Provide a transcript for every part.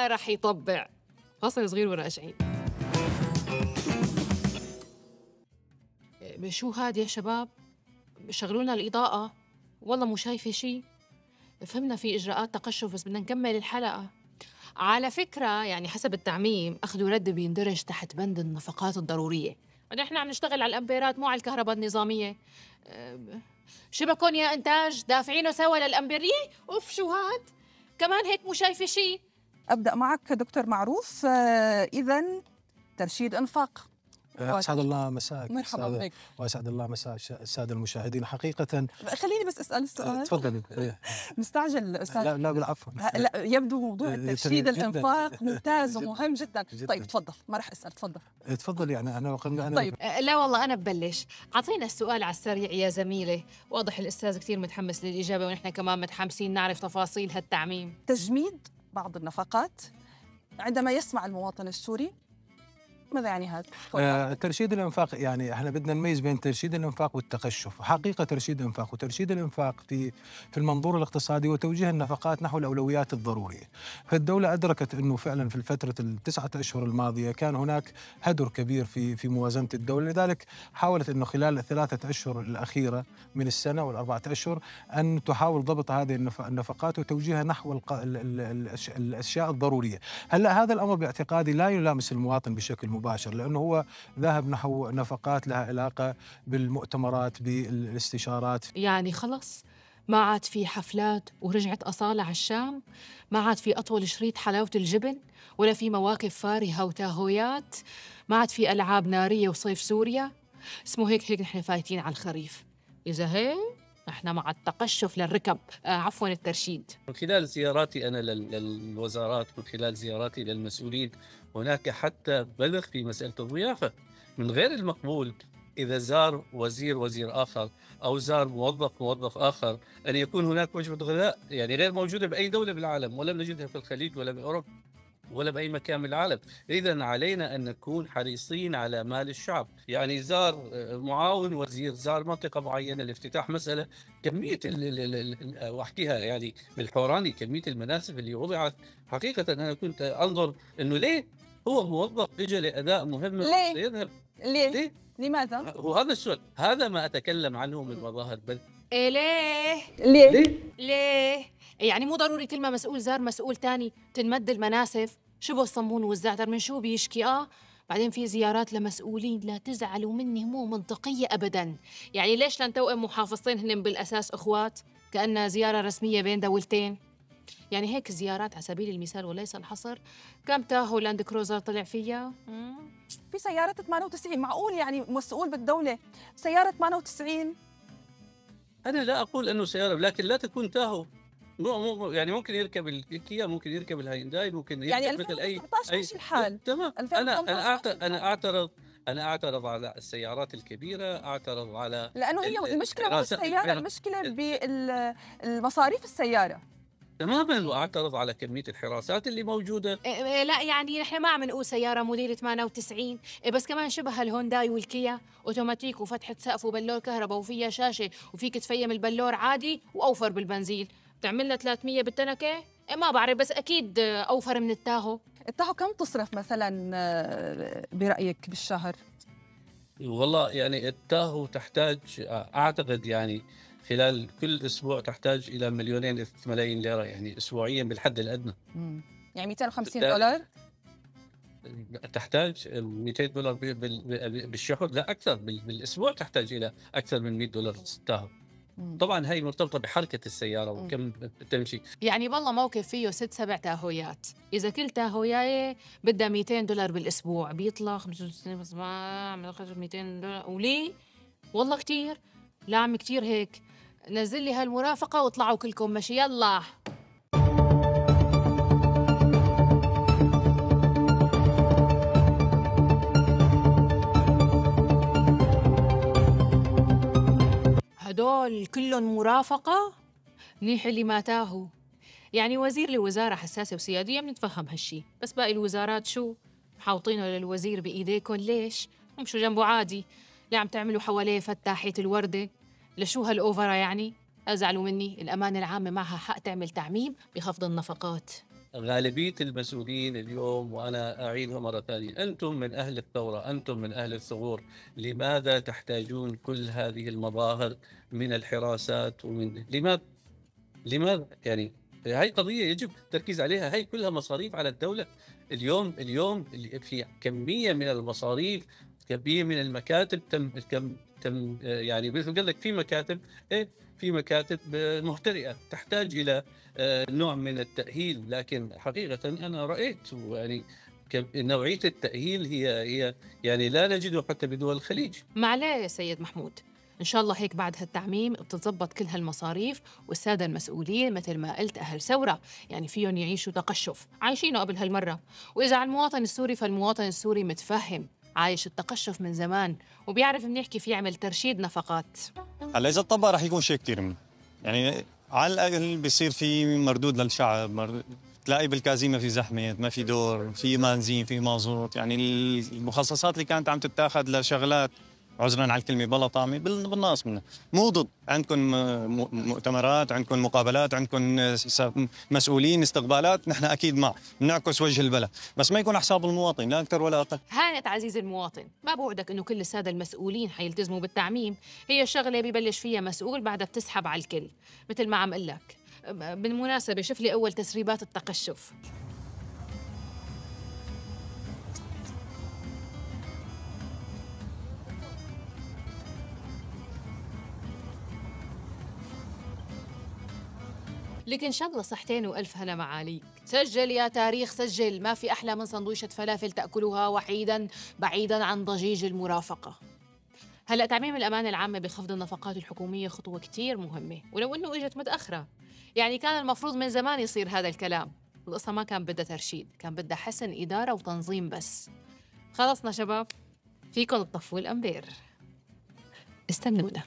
ما رح يطبع. فصل صغير وراجعين. شو هاد يا شباب؟ شغلونا الإضاءة، والله مو شايفة شي. فهمنا في إجراءات تقشف بس بدنا نكمل الحلقة. على فكرة يعني حسب التعميم أخذ ورد بيندرج تحت بند النفقات الضرورية. نحن عم نشتغل على الأمبيرات مو على الكهرباء النظامية. شبكون يا إنتاج دافعينه سوا للأمبيرية؟ أوف شو هاد؟ كمان هيك مو شايفة شي. أبدأ معك دكتور معروف. إذن ترشيد إنفاق. أسعد الله مساك. مرحبا بك. وأسعد الله مساء السادة المشاهدين. حقيقة خليني بس أسأل السؤال. تفضلي. مستعجل أستاذ؟ لا بالعفو. لا يبدو موضوع ترشيد الإنفاق ممتاز ومهم جدا. طيب تفضل، ما رح أسأل، تفضل. يعني أنا طيب لا والله أنا ببلش. أعطينا السؤال على السريع يا زميلة. واضح الأستاذ كثير متحمس للإجابة ونحن كمان متحمسين نعرف تفاصيل هالتعميم. تجميد بعض النفقات عندما يسمع المواطن السوري، ماذا يعني هذا؟ ترشيد الإنفاق، يعني احنا بدنا نميز بين ترشيد الإنفاق والتقشف. حقيقة ترشيد الإنفاق وترشيد الإنفاق في المنظور الاقتصادي وتوجيه النفقات نحو الأولويات الضرورية. فالدولة أدركت أنه فعلا في الفترة التسعة أشهر الماضية كان هناك هدر كبير في موازنة الدولة، لذلك حاولت أنه خلال الثلاثة أشهر الأخيرة من السنة والأربعة أشهر أن تحاول ضبط هذه النفقات وتوجيهها نحو الأشياء الضرورية. هلا هذا الأمر باعتقادي لا يلامس المواطن بشكل مباشر، لأنه هو ذهب نحو نفقات لها علاقة بالمؤتمرات بالاستشارات. يعني خلص ما عاد في حفلات ورجعت أصالة على الشام، ما عاد في أطول شريط حلاوة الجبن، ولا في مواقف فارهة وتاهويات، ما عاد في ألعاب نارية وصيف سوريا. اسمه هيك نحن فايتين على الخريف. إذا هيك نحن مع التقشف للركب، عفواً الترشيد. من خلال زياراتي أنا للوزارات، من خلال زياراتي للمسؤولين، هناك حتى بلغ في مسألة الضيافة. من غير المقبول إذا زار وزير آخر أو زار موظف آخر أن يكون هناك وجبة غذاء، يعني غير موجودة بأي دولة بالعالم، ولا نجدها في الخليج ولا بأوروبا ولا بأي مكان من العالم. إذن علينا أن نكون حريصين على مال الشعب. يعني زار معاون وزير، زار منطقة معينة لافتتاح مسألة، كمية وأحكيها يعني بالحوراني، كمية المناسب اللي وضعت. حقيقة أنا كنت أنظر أنه ليه هو موظف إجا لأداء مهمة سيذهب. ليه؟ لماذا؟ هو هذا السؤال، هذا ما أتكلم عنه من مظاهر بل. إيه ليه؟ ليه؟ يعني مو ضروري كل ما مسؤول زار مسؤول تاني تنمد المناسف. شبه الصمون والزعتر من شو بيشكي؟ بعدين في زيارات لمسؤولين، لا تزعلوا مني مو منطقية أبداً. يعني ليش لن توأم محافظتين هن بالأساس أخوات كأنها زيارة رسمية بين دولتين؟ يعني هيك زيارات على سبيل المثال وليس الحصر. كم تاهو لاند كروزر طلع فيها؟ في سيارة 98، معقول يعني مسؤول بالدولة سيارة 98؟ أنا لا أقول أنه سيارة، لكن لا تكون تاهو. يعني ممكن يركب الكيا، ممكن يركب الهيونداي، ممكن يركب يعني مثل أي ماشي الحال. تمام. أنا أعترض على السيارات الكبيرة، أعترض على، لأنه هي المشكلة مو السيارة، المشكلة بالمصاريف السيارة تماما. وأعترض على كمية الحراسات اللي موجودة. لا يعني نحن ما عم نقول سيارة موديل 98، بس كمان شبه الهونداي والكيا، اوتوماتيك وفتحة سقف وبلور كهرباء وفيها شاشة وفيك تفيم البلور عادي وأوفر بالبنزين. تعملنا 300 بالتنكة؟ ما بعرف، بس أكيد أوفر من التاهو. التاهو كم تصرف مثلا برأيك بالشهر؟ والله يعني التاهو تحتاج، أعتقد يعني خلال كل أسبوع تحتاج إلى 2 ملايين ليرة، يعني أسبوعيا بالحد الأدنى. يعني $250 تحتاج $200 بالشهر، لا أكثر. بالأسبوع تحتاج إلى أكثر من $100 التاهو. طبعا هي مرتبطة بحركة السيارة وكم تمشي. يعني والله موقف فيه 6-7 تاهويات، إذا كل تاهوياية بدها $200 بالأسبوع، بيطلع 65 بس ما عم ياخذ $200. وليه؟ والله كتير. لا عم كتير هيك. نزل لي هالمرافقة واطلعوا كلكم ماشي. يلا هدول كلهم مرافقة. منيح اللي ما تاهوا. يعني وزير لوزارة حساسة وسيادية بنتفهم هالشي، بس باقي الوزارات شو؟ محاوطينه للوزير بإيديكم ليش؟ امشوا جنبه عادي. لا عم تعملوا حواليه فتاحية الوردة؟ لشو هالأوفرا يعني؟ أزعلوا مني. الأمانة العامة معها حق تعمل تعميم بخفض النفقات. غالبية المسؤولين اليوم، وأنا أعيدها مرة ثانية، أنتم من أهل الثورة، أنتم من أهل الثغور. لماذا تحتاجون كل هذه المظاهر من الحراسات لماذا يعني؟ هاي قضية يجب التركيز عليها، هاي كلها مصاريف على الدولة. اليوم في كمية من المصاريف، كمية من المكاتب تم يعني مثل قال لك في مكاتب في مكاتب مهترئة تحتاج إلى نوع من التأهيل. لكن حقيقة أنا رأيت يعني نوعية التأهيل هي يعني لا نجده حتى بدول الخليج. معليه يا سيد محمود، إن شاء الله هيك بعد هالتعميم بتتزبط كل هالمصاريف، والسادة المسؤولين مثل ما قلت أهل ثورة، يعني فيهم يعيشوا تقشف عايشينه قبل هالمرة. وإذا على المواطن السوري فالمواطن السوري متفهم، عايش التقشف من زمان وبيعرف منيح كيف يعمل ترشيد نفقات. هلا إذا طبق رح يكون شيء كثير منه، يعني على الأقل بيصير في مردود للشعب، تلاقي بالكازيمة في زحمة، ما في دور، في بنزين، في مازوت، يعني المخصصات اللي كانت عم تتاخذ لشغلات عذرا على الكلمة بلا طعمة بالناقص منها. مو ضد، عندكم مؤتمرات، عندكم مقابلات، عندكم مسؤولين، استقبالات، نحن أكيد مع نعكس وجه البلد، بس ما يكون حساب المواطن لا أكثر ولا أقل. هانت عزيزي المواطن، ما بوعدك إنه كل السادة المسؤولين حيلتزموا بالتعميم، هي الشغلة ببلش فيها مسؤول بعدها بتسحب على الكل، مثل ما عم قل لك. بالمناسبة شوف لي أول تسريبات التقشف. لك إن شاء الله صحتين وألف هلا معاليك. سجل يا تاريخ سجل، ما في أحلى من سندويشة فلافل تأكلها وحيداً بعيداً عن ضجيج المرافقة. هلأ تعميم الأمانة العامة بخفض النفقات الحكومية خطوة كتير مهمة، ولو إنه إجت متأخرة. يعني كان المفروض من زمان يصير هذا الكلام. القصة ما كان بدها ترشيد، كان بدها حسن إدارة وتنظيم بس. خلصنا شباب، فيكن تطفوا الأمبير. استنونا.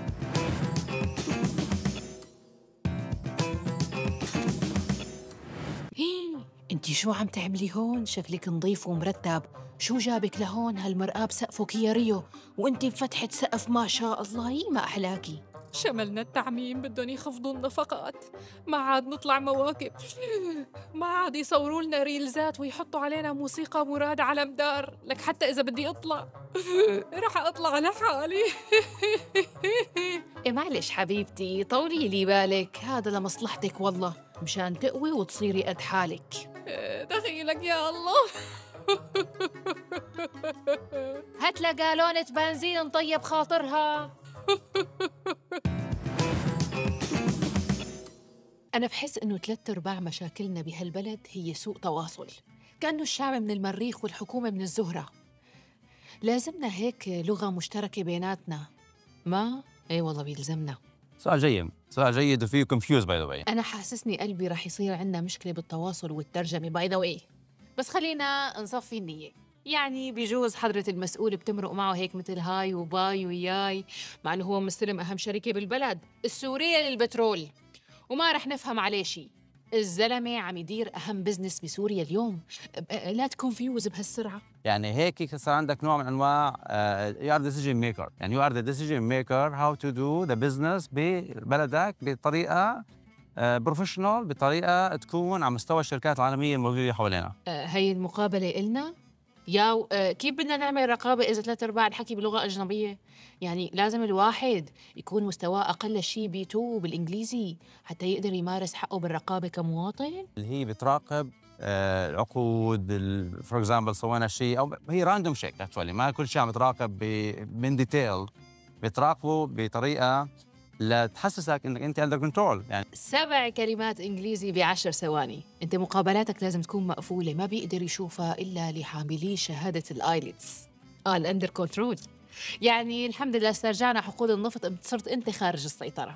انتي شو عم تعملي هون؟ شكلك نظيف ومرتب، شو جابك لهون؟ هالمرآة بسقفك يا ريو، وانتي بفتحة سقف ما شاء الله، يي ما أحلاكي. شملنا التعميم بدهم يخفضوا النفقات، ما عاد نطلع مواكب، ما عاد يصوروا لنا ريلزات ويحطوا علينا موسيقى مراد على مدار، لك حتى إذا بدي أطلع رح أطلع لحالي. إيه معلش حبيبتي، طولي لي بالك، هذا لمصلحتك والله، مشان تقوي وتصيري قد حالك. دخيلك يا الله. هات لها قالونة بنزين نطيب خاطرها. أنا بحس إنه 3/4 مشاكلنا بهالبلد هي سوء تواصل، كأنه الشعب من المريخ والحكومة من الزهرة. لازمنا هيك لغة مشتركة بيناتنا، ما؟ إيه والله بيلزمنا. سؤال جيد وفيه confused by the way. أنا حاسسني قلبي رح يصير عندنا مشكلة بالتواصل والترجمة by the way. بس خلينا نصفي النية، يعني بيجوز حضرة المسؤول بتمرق معه هيك مثل هاي وباي وياي، مع إنه هو مستلم أهم شركة بالبلد السورية للبترول، وما رح نفهم عليه شي. الزلمة عم يدير أهم بزنس بسوريا اليوم، لا تكونفيوز بهالسرعة. يعني هيك صار عندك نوع من انواع you are the decision maker، يعني you are the decision maker how to do the business ببلدك بطريقة بروفيشنال، بطريقة تكون على مستوى الشركات العالمية الموجودة حوالينا. هي المقابلة إلنا يا كيف بدنا نعمل رقابة إذا 3/4 الحكي بلغة أجنبية؟ يعني لازم الواحد يكون مستواه أقل شيء B2 بالإنجليزي حتى يقدر يمارس حقه بالرقابة كمواطن. اللي هي بتراقب العقود، فور اكزامبل سوينا شيء او هي راندوم شيك اكشولي، ما كل شيء عم تراقب من ديتيل، بتراقبه بطريقة لتحسسك انك انت عندك كنترول. يعني 7 كلمات انجليزي ب10 ثواني، انت مقابلاتك لازم تكون مقفوله، ما بيقدر يشوفها الا لحاملي شهاده الايلتس الاندر كنترول. يعني الحمد لله استرجعنا حقول النفط، صرت انت خارج السيطره.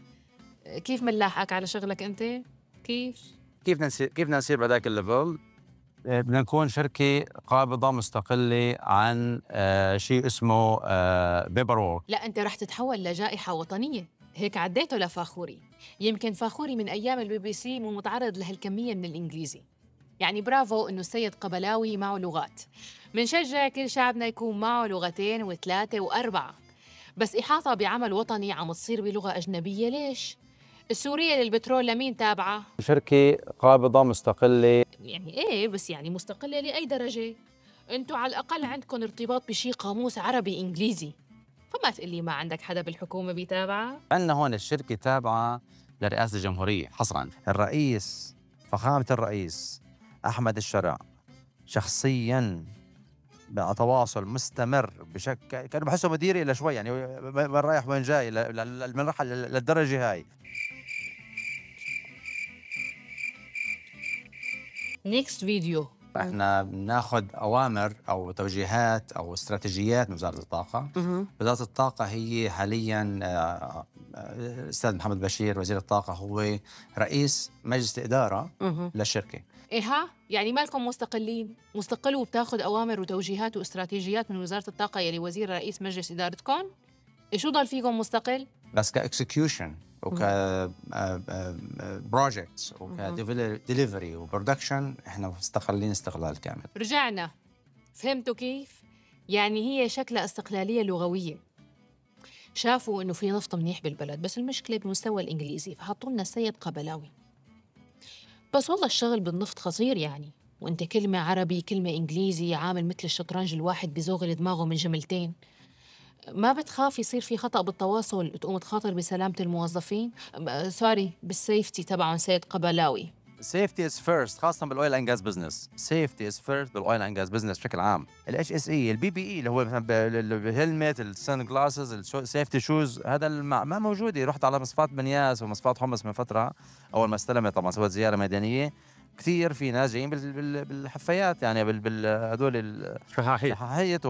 كيف منلاحقك على شغلك انت؟ كيف بدنا نصير بهذاك الليفل؟ بدنا نكون شركة قابضة مستقلة عن شيء اسمه بيبر وورك. لا انت رح تتحول لجائحة وطنية، هيك عديته لفاخوري. يمكن فاخوري من ايام الBBC مو متعرض لهالكمية من الانجليزي. يعني برافو انه السيد قبلاوي معه لغات، منشجع كل شعبنا يكون معه لغتين و3 و4، بس إحاطة بعمل وطني عم تصير بلغة أجنبية ليش؟ السورية للبترول لمين تابعة؟ شركة قابضة مستقلة. يعني ايه بس يعني مستقلة لأي درجة؟ انتوا على الأقل عندكم ارتباط بشي قاموس عربي إنجليزي، فما تقلي ما عندك حدا بالحكومة بيتابعها؟ عندنا هون الشركة تابعة لرئاسة الجمهورية حصراً. الرئيس، فخامة الرئيس أحمد الشرع شخصياً بقى تواصل مستمر بشكل كانوا بحسه مديري إلى شوي، يعني وين رايح وين جاي من راح للدرجة هاي. نيكست فيديو. احنا بناخذ اوامر او توجيهات او استراتيجيات من وزاره الطاقه. وزاره الطاقه هي حاليا الاستاذ محمد بشير وزير الطاقه هو رئيس مجلس الاداره للشركه. إيها يعني مالكم مستقلين؟ مستقل وبتاخذ أوامر وتوجيهات واستراتيجيات من وزارة الطاقة يلي وزير رئيس مجلس إدارتكم؟ شو ضل فيكم مستقل؟ بس كاكسكيوشن وك بروجكتس وكديليفري وبرودكشن احنا مستقلين استقلال كامل. رجعنا. فهمتوا كيف؟ يعني هي شكلها استقلالية لغوية. شافوا إنه في نفط منيح بالبلد بس المشكلة بمستوى الإنجليزي فحطوا لنا السيد قبلاوي. بس والله الشغل بالنفط خطير يعني، وانت كلمة عربي كلمة إنجليزي عامل مثل الشطرنج الواحد بزوغل دماغه من جملتين. ما بتخاف يصير في خطأ بالتواصل تقوم تخاطر بسلامة الموظفين؟ سوري بالسيفتي تبعهم سيد قبلاوي. سيفتي از فيرست، خاصة بالاويل اند جاز بزنس. سيفتي از فيرست بالاويل اند جاز بزنس بشكل عام. الاتش اس اي، البي بي اي اللي هو مثلا الهلمت، السن جلاسز، السيفتي شوز، هذا ما موجود. رحت على مصفات بنياس ومصفات حمص من فترة أول ما استلمت، طبعا سويت زيارة ميدانية، كثير في ناس جايين بالحفايات يعني هدول الشحاحية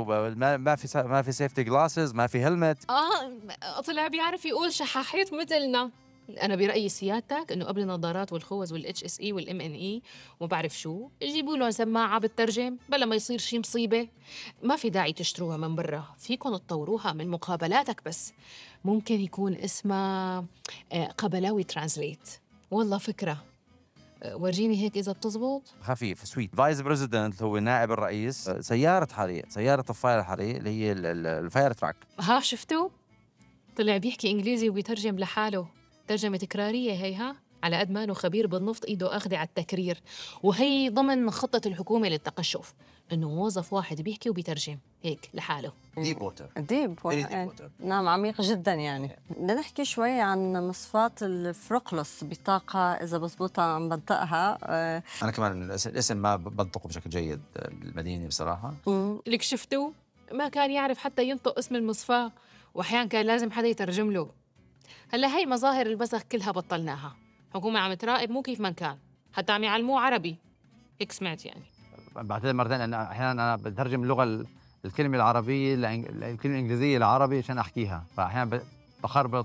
ما في سيفتي جلاسز، ما في هلمت. طلع بيعرف يقول شحاحيت مثلنا. أنا برأيي سيادتك إنه قبل النظارات والخوذ والاتش اس اي والام ان اي وما بعرف شو يجيبوا لهم سماعة بالترجم بلا ما يصير شي مصيبة. ما في داعي تشتروها من برا، فيكم تطوروها من مقابلاتك بس. ممكن يكون اسمها قبلاوي ترانزليت. والله فكرة. ورجيني هيك إذا بتزبط. خفيف سويت. فايس بريزيدنت هو نائب الرئيس. سيارة حريق، سيارة طفاية الحريق اللي هي الفاير تراك. ها شفتوا؟ طلع بيحكي إنجليزي وبيترجم لحاله. ترجمة تكرارية هي. ها على قد ما انه خبير بالنفط ايده اخذه على التكرير، وهي ضمن خطة الحكومة للتقشف انه موظف واحد بيحكي وبيترجم هيك لحاله. ديب ووتر. يعني نعم عميق جدا. يعني بدنا نحكي شوي عن مصفات الفرقلس بطاقة إذا بزبطها عم بنطقها. أنا كمان الاسم ما بنطقه بشكل جيد بالمدينة بصراحة. لك شفتوا؟ ما كان يعرف حتى ينطق اسم المصفاة، وأحيانا كان لازم حدا يترجم له. هلا هي مظاهر البزخ كلها بطلناها، حكومة عم تراقب مو كيف ما كان، حتى عم يعلموه عربي. هيك سمعت يعني. بعتذر مرتين لأن أحيانا أنا بترجم اللغة الكلمة العربية الكلمة الإنجليزية العربي عشان أحكيها، فأحيانا بخربط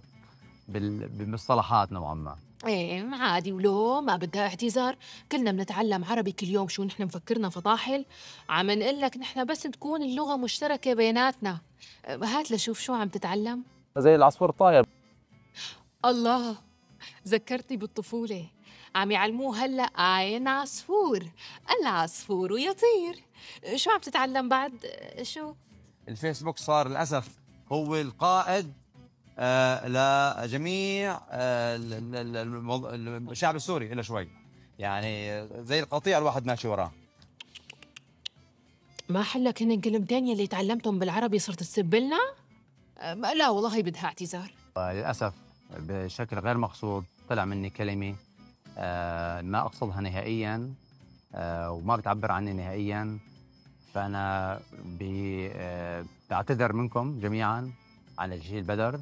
بالمصطلحات نوعا ما. ايه عادي ولو ما بدها اعتذار، كلنا بنتعلم عربي كل يوم. شو نحن مفكرنا فطاحل؟ عم نقول لك نحن بس تكون اللغة مشتركة بيناتنا. هات لشوف شو عم تتعلم. زي العصفور الطاير. الله ذكرتني بالطفولة، عم يعلموه هلا عين عصفور، العصفور يطير. شو عم تتعلم بعد؟ شو؟ الفيسبوك صار للأسف هو القائد لجميع الشعب السوري إلا شوي، يعني زي القطيع الواحد ماشي وراه. ما حلك هن كلمتين يلي تعلمتهم بالعربي صرت تسبلنا؟ لا والله بدها اعتذار. للأسف بشكل غير مقصود طلع مني كلمة ما أقصدها نهائياً وما بتعبر عني نهائياً، فأنا بعتذر منكم جميعاً على جيل البدر.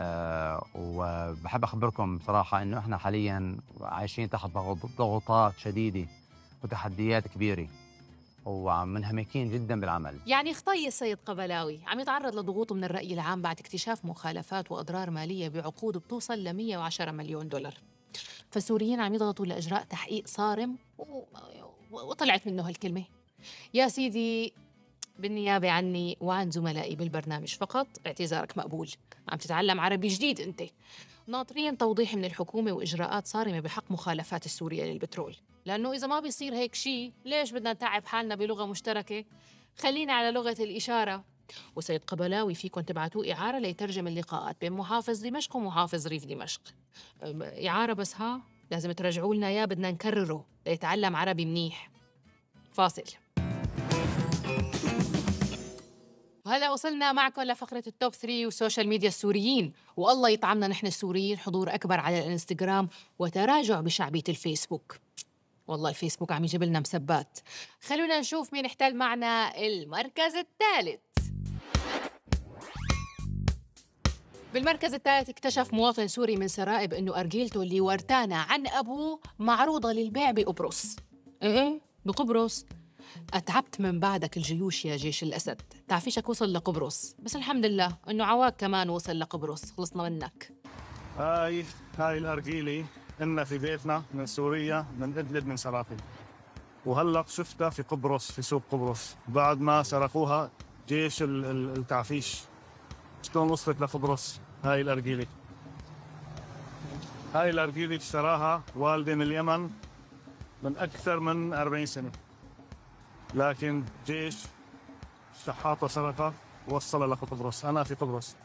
وبحب أخبركم بصراحة إنه إحنا حالياً عايشين تحت ضغوطات شديدة وتحديات كبيرة ومنهمكين جدا بالعمل. يعني خطي السيد قبلاوي عم يتعرض لضغوط من الرأي العام بعد اكتشاف مخالفات وأضرار مالية بعقود بتوصل ل 110 مليون دولار. فالسوريين عم يضغطوا لإجراء تحقيق صارم وطلعت منه هالكلمة. يا سيدي بالنيابة عني وعن زملائي بالبرنامج فقط اعتذارك مقبول. عم تتعلم عربي جديد أنت. ناطرين توضيح من الحكومة وإجراءات صارمة بحق مخالفات السورية للبترول، لأنه إذا ما بيصير هيك شيء ليش بدنا نتعب حالنا بلغة مشتركة؟ خلينا على لغة الإشارة. وسيد قبلاوي فيكم تبعتوه إعارة ليترجم اللقاءات بين محافظ دمشق ومحافظ ريف دمشق. إعارة بس لازم ترجعوا لنا إياه، بدنا نكرره ليتعلم عربي منيح. فاصل. وهلا وصلنا معكم لفقرة التوب 3 والسوشيال ميديا السوريين، والله يطعمنا نحن السوريين حضور أكبر على الانستغرام وتراجع بشعبية الفيسبوك. والله الفيسبوك عم يجيب لنا مسبات. خلونا نشوف مين احتل معنا المركز الثالث. بالمركز الثالث اكتشف مواطن سوري من سرائب انه ارجيلته اللي ورتانا عن ابوه معروضه للبيع بقبرص. ايه بقبرص. اتعبت من بعدك الجيوش يا جيش الاسد، تعرفيشك وصل لقبرص، بس الحمد لله انه عواك كمان وصل لقبرص، خلصنا منك. هاي الارجيله إلنا في بيتنا من سوريا، من إدلب، من سراقيل، وهلق شفتها في قبرص، في سوق قبرص بعد ما سرقوها جيش التعفيش. شلون وصلت لقبرص هاي الارجيله؟ هاي الارجيله اشتراها والدي من اليمن من اكثر من 40 سنه، لكن جيش شحاطه سرقها ووصلها لقبرص. انا في قبرص.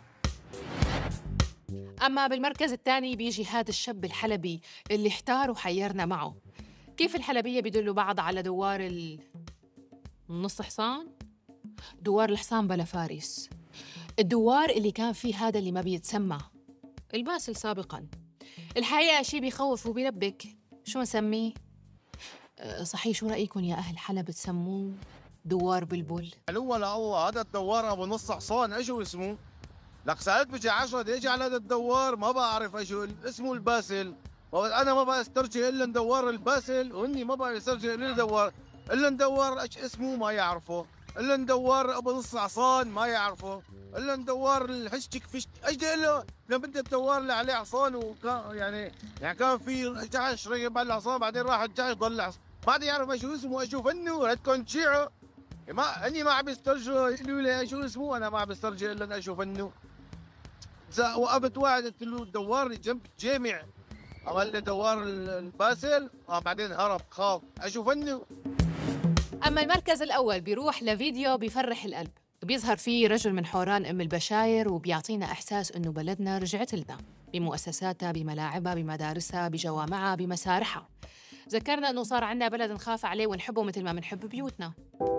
أما بالمركز الثاني بيجي هذا الشاب الحلبي اللي احتار وحيرنا معه. كيف الحلبية بيدلوا بعض على دوار النص حصان؟ دوار الحصان بلا فارس، الدوار اللي كان فيه هذا اللي ما بيتسمى الباسل سابقاً. الحقيقة شي بيخوف وبيلبك. شو نسميه؟ صحيح، شو رأيكم يا أهل حلب تسموه دوار بلبل؟ الله هذا الدوار أبو نص حصان ايشو اسمه؟ لك سألت بجي 10 دقيقة على هذا الدوار ما بعرف ايشو اسمه. الباسل. أنا ما بسترجع إلا ندوار الباسل، وإني ما بسترجع إلا ندوار ايش اسمه ما يعرفه، إلا ندوار أبو نص حصان ما يعرفه، إلا ندوار الحشتك فيش ايش بدي اقول له؟ لما بدي الدوار اللي عليه حصان، وكان يعني كان في جعش ركب على الحصان، بعدين راح الجعش ضل حصان، ما عاد يعرف ايش اسمه. اشوف انه بدكم تشيعوا، اني ما عم بسترجع يقولوا لي شو اسمه، انا ما عم بسترجع الا اشوف انه. وقفت واحد قلت له الدوار اللي جنب الجامع، عمل لي دوار الباسل، بعدين هرب خاف اشوف انه. أما المركز الأول بيروح لفيديو بيفرح القلب، بيظهر فيه رجل من حوران أم البشاير وبيعطينا إحساس إنه بلدنا رجعت لنا بمؤسساتها، بملاعبها، بمدارسها، بجوامعها، بمسارحها. ذكرنا إنه صار عنا بلد نخاف عليه ونحبه مثل ما بنحب بيوتنا.